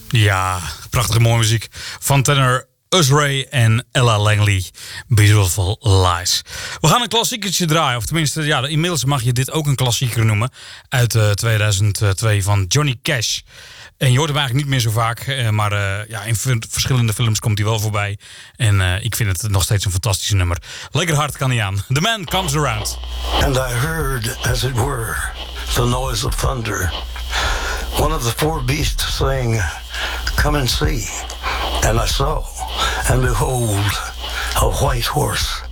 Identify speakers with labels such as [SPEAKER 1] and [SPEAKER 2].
[SPEAKER 1] Ja, prachtige mooie muziek van tenor Usray en Ella Langley. Beautiful Lies. We gaan een klassiekertje draaien. Of tenminste, ja, inmiddels mag je dit ook een klassieker noemen. Uit 2002 van Johnny Cash. En je hoort hem eigenlijk niet meer zo vaak. Maar ja, in verschillende films komt hij wel voorbij. En ik vind het nog steeds een fantastisch nummer. Lekker hard kan hij aan. The Man Comes Around.
[SPEAKER 2] And I heard, as it were, the noise of thunder. One of the four beasts saying, "Come and see." And I saw, and behold, a white horse